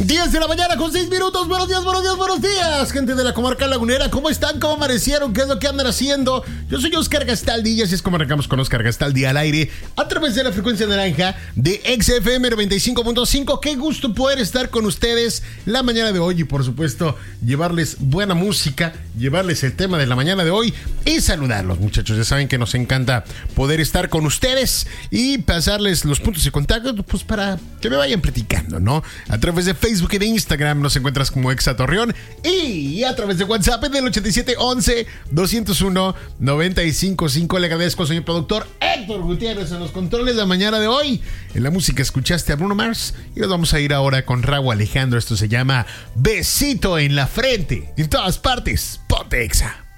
10 de la mañana con 6 minutos. Buenos días, buenos días, buenos días, gente de la comarca lagunera. ¿Cómo están? ¿Cómo amanecieron? ¿Qué es lo que andan haciendo? Yo soy Oscar Gastaldi y así es como arrancamos con Oscar Gastaldi al aire a través de la frecuencia naranja de XFM 95.5. Qué gusto poder estar con ustedes la mañana de hoy y por supuesto llevarles buena música, llevarles el tema de la mañana de hoy y saludarlos, muchachos. Ya saben que nos encanta poder estar con ustedes y pasarles los puntos de contacto pues para que me vayan platicando, ¿no? A través de Facebook y de Instagram nos encuentras como Exa Torreón y a través de WhatsApp en el 8711-201-955. Le agradezco al señor productor Héctor Gutiérrez en los controles de la mañana de hoy. En la música escuchaste a Bruno Mars y nos vamos a ir ahora con Raúl Alejandro. Esto se llama Besito en la Frente. En todas partes, ponte Exa.